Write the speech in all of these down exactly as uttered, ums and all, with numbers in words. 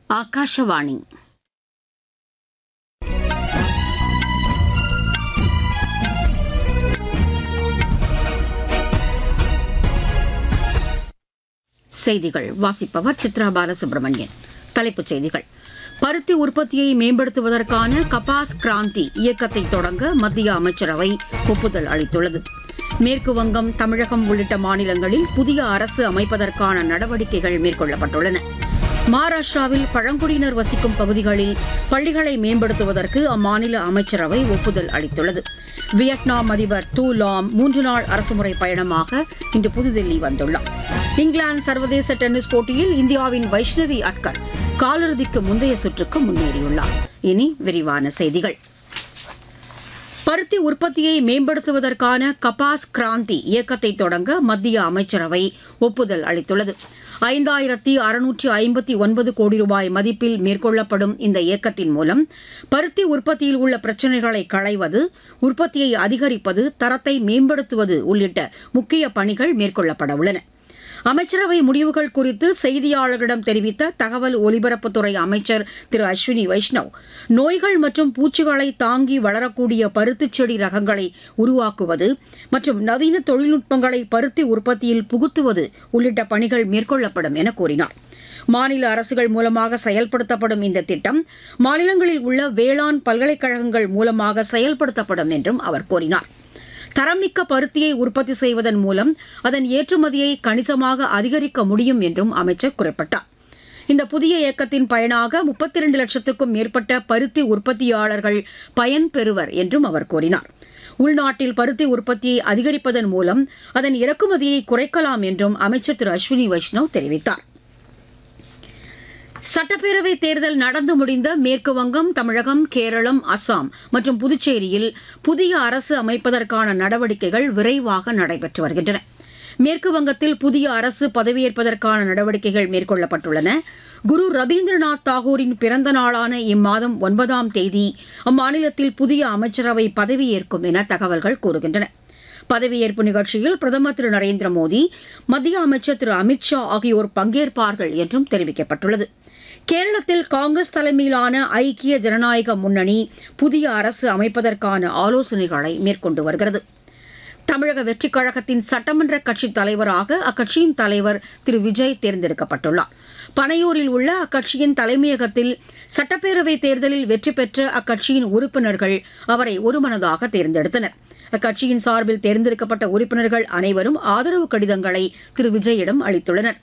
ಆಕಾಶವಾಣಿ செய்திகள் வாசிப்பவர் சித்ரா பாலசுப்ரமணியன். தலைப்புச் செய்திகள். பருத்தி உற்பத்தியை மேம்படுத்துவதற்கான கபாஸ் கிராந்தி இயக்கத்தை தொடங்க மத்திய அமைச்சரவை ஒப்புதல் அளித்துள்ளது. மேற்கு வங்கம், தமிழகம் உள்ளிட்ட மாநிலங்களில் புதிய அரசு அமைப்பதற்கான நடவடிக்கைகள் மேற்கொள்ளப்பட்டுள்ளன. மகாராஷ்டிராவில் பழங்குடியினர் வசிக்கும் பகுதிகளில் பள்ளிகளை மேம்படுத்துவதற்கு அம்மாநில அமைச்சரவை ஒப்புதல் அளித்துள்ளது. வியட்நாம் அதிபர் டூ லாம் மூன்று நாள் அரசுமுறை பயணமாக இன்று புதுதில்லி வந்துள்ளார். இங்கிலாந்து சர்வதேச டென்னிஸ் போட்டியில் இந்தியாவின் வைஷ்ணவி அட்கர் காலிறுதிக்கு முந்தைய சுற்றுக்கு முன்னேறியுள்ளார். இனி விரிவான செய்திகள். பருத்தி உற்பத்தியை மேம்படுத்துவதற்கான கபாஸ் கிராந்தி இயக்கத்தை தொடங்க மத்திய அமைச்சரவை ஒப்புதல் அளித்துள்ளது. ஐந்தாயிரத்தி அறுநூற்றி ஐம்பத்தி ஒன்பது கோடி ரூபாய் மதிப்பில் மேற்கொள்ளப்படும் இந்த இயக்கத்தின் மூலம் பருத்தி உற்பத்தியில் உள்ள பிரச்சினைகளை களைவது, உற்பத்தியை அதிகரிப்பது, தரத்தை மேம்படுத்துவது உள்ளிட்ட முக்கிய பணிகள் மேற்கொள்ளப்பட உள்ளன. அமைச்சரவை முடிவுகள் குறித்து செய்தியாளர்களிடம் தெரிவித்த தகவல் ஒலிபரப்புத்துறை அமைச்சர் திரு அஸ்வினி வைஷ்ணவ், நோய்கள் மற்றும் பூச்சிகளை தாங்கி வளரக்கூடிய பருத்திச் செடி ரகங்களை உருவாக்குவது மற்றும் நவீன தொழில்நுட்பங்களை பருத்தி உற்பத்தியில் புகுத்துவது உள்ளிட்ட பணிகள் மேற்கொள்ளப்படும் என கூறினார். மாநில அரசுகள் மூலமாக செயல்படுத்தப்படும் இந்த திட்டம் மாநிலங்களில் உள்ள வேளாண் பல்கலைக்கழகங்கள் மூலமாக செயல்படுத்தப்படும் என்றும் அவர் கூறினார். தரமிக்க பருத்தியை உற்பத்தி செய்வதன் மூலம் அதன் ஏற்றுமதியை கணிசமாக அதிகரிக்க முடியும் என்றும் அமைச்சர் குறிப்பிட்டார். இந்த புதிய இயக்கத்தின் பயனாக முப்பத்தி இரண்டு லட்சத்துக்கும் மேற்பட்ட பருத்தி உற்பத்தியாளர்கள் பயன்பெறுவர் என்றும் அவர் கூறினார். உள்நாட்டில் பருத்தி உற்பத்தியை அதிகரிப்பதன் மூலம் அதன் இறக்குமதியை குறைக்கலாம் என்றும் அமைச்சர் திரு அஸ்வினி வைஷ்ணவ் தெரிவித்தார். சட்டப்பேரவை தேர்தல் நடந்து முடிந்த மேற்கு வங்கம், தமிழகம், கேரளம், அசாம் மற்றும் புதுச்சேரியில் புதிய அரசு அமைப்பதற்கான நடவடிக்கைகள் விரைவாக நடைபெற்று வருகின்றன. மேற்கு வங்கத்தில் புதிய அரசு பதவியேற்பதற்கான நடவடிக்கைகள் மேற்கொள்ளப்பட்டுள்ளன. குரு ரவீந்திரநாத் தாகூரின் பிறந்த நாளான இம்மாதம் ஒன்பதாம் தேதி அம்மாநிலத்தில் புதிய அமைச்சரவை பதவியேற்கும் என தகவல்கள் கூறுகின்றன. பதவியேற்பு நிகழ்ச்சியில் பிரதமர் திரு நரேந்திர மோடி, மத்திய அமைச்சர் திரு அமித் ஷா ஆகியோர் பங்கேற்பார்கள் என்றும் தெரிவிக்கப்பட்டுள்ளது. கேரளத்தில் காங்கிரஸ் தலைமையிலான ஐக்கிய ஜனநாயக முன்னணி புதிய அரசு அமைப்பதற்கான ஆலோசனைகளை மேற்கொண்டு வருகிறது. தமிழக வெற்றிக் கழகத்தின் சட்டமன்ற கட்சித் தலைவராக அக்கட்சியின் தலைவர் திரு விஜய் தேர்ந்தெடுக்கப்பட்டுள்ளார். பனையூரில் உள்ள அக்கட்சியின் தலைமையகத்தில் சட்டப்பேரவைத் தேர்தலில் வெற்றி பெற்ற அக்கட்சியின் உறுப்பினர்கள் அவரை ஒருமனதாக தேர்ந்தெடுத்தனர். அக்கட்சியின் சார்பில் தேர்ந்தெடுக்கப்பட்ட உறுப்பினர்கள் அனைவரும் ஆதரவு கடிதங்களை திரு விஜயிடம் அளித்துள்ளனர்.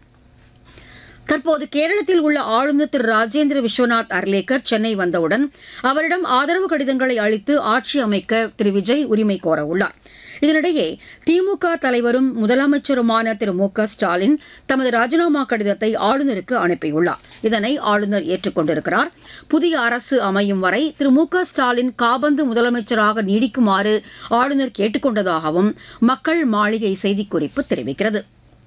தற்போது கேரளத்தில் உள்ள ஆளுநர் திரு ராஜேந்திர விஸ்வநாத் அர்லேக்கர் சென்னை வந்தவுடன் அவரிடம் ஆதரவு கடிதங்களை அளித்து ஆட்சி அமைக்க திரு விஜய் உரிமை கோரவுள்ளார். இதனிடையே திமுக தலைவரும் முதலமைச்சருமான திரு மு க ஸ்டாலின் தமது ராஜினாமா கடிதத்தை ஆளுநருக்கு அனுப்பியுள்ளார். இதனை ஆளுநர் ஏற்றுக் கொண்டிருக்கிறார். புதிய அரசு அமையும் வரை திரு மு க ஸ்டாலின் காபந்து முதலமைச்சராக நீடிக்குமாறு ஆளுநர் கேட்டுக் கொண்டதாகவும் மக்கள் மாளிகை செய்திக்குறிப்பு தெரிவிக்கிறது.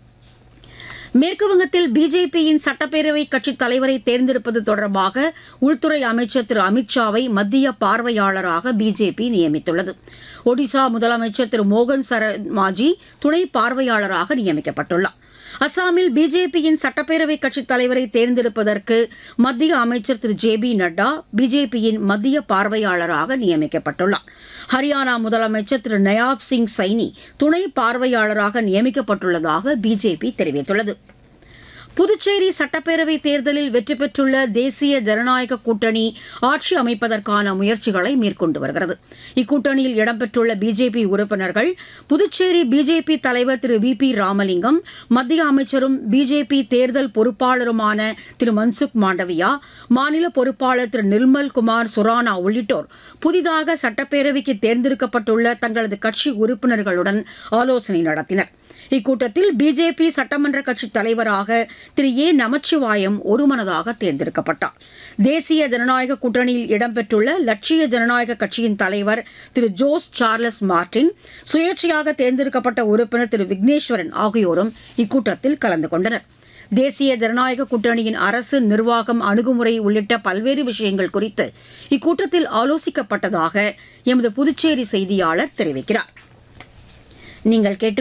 மேற்குவங்கத்தில் பிஜேபியின் சட்டப்பேரவை கட்சித் தலைவரை தேர்ந்தெடுப்பது தொடர்பாக உள்துறை அமைச்சர் திரு அமித் ஷாவை மத்திய பார்வையாளராக பிஜேபி நியமித்துள்ளது. ஒடிசா முதலமைச்சர் திரு மோகன் சரமாஜி துணை பார்வையாளராக நியமிக்கப்பட்டுள்ளார். அசாமில் பிஜேபியின் சட்டப்பேரவை கட்சித் தலைவரை தேர்ந்தெடுப்பதற்கு மத்திய அமைச்சர் திரு ஜே பி நட்டா பிஜேபியின் மத்திய பார்வையாளராக நியமிக்கப்பட்டுள்ளார். ஹரியானா முதலமைச்சர் திரு நயாப் சிங் சைனி துணை பார்வையாளராக நியமிக்கப்பட்டுள்ளதாக பிஜேபி தெரிவித்துள்ளது. புதுச்சேரி சட்டப்பேரவைத் தேர்தலில் வெற்றி பெற்றுள்ள தேசிய ஜனநாயக கூட்டணி ஆட்சி அமைப்பதற்கான முயற்சிகளை மேற்கொண்டு வருகிறது. இக்கூட்டணியில் இடம்பெற்றுள்ள பிஜேபி உறுப்பினர்கள் புதுச்சேரி பிஜேபி தலைவர் திரு வி பி ராமலிங்கம், மத்திய அமைச்சரும் பிஜேபி தேர்தல் பொறுப்பாளருமான திரு மன்சுக் மாண்டவியா, மாநில பொறுப்பாளர் திரு நிர்மல் குமார் சுரானா உள்ளிட்டோர் புதிதாக சட்டப்பேரவைக்கு தேர்ந்தெடுக்கப்பட்டுள்ள தங்களது கட்சி உறுப்பினர்களுடன் ஆலோசனை நடத்தினர். இக்கூட்டத்தில் பிஜேபி சட்டமன்ற கட்சித் தலைவராக திரு ஏ நமச்சிவாயம் ஒருமனதாக தேர்ந்தெடுக்கப்பட்டார். தேசிய ஜனநாயக கூட்டணியில் இடம்பெற்றுள்ள லட்சிய ஜனநாயக கட்சியின் தலைவர் திரு ஜோஸ் சார்லஸ் மார்டின், சுயேட்சையாக தேர்ந்தெடுக்கப்பட்ட உறுப்பினர் திரு விக்னேஸ்வரன் ஆகியோரும் இக்கூட்டத்தில் கலந்து கொண்டனர். தேசிய ஜனநாயக கூட்டணியின் அரசு நிர்வாகம், அணுகுமுறை உள்ளிட்ட பல்வேறு விஷயங்கள் குறித்து இக்கூட்டத்தில் ஆலோசிக்கப்பட்டதாக எமது புதுச்சேரி செய்தியாளர் தெரிவிக்கிறார். நீங்கள் கேட்டு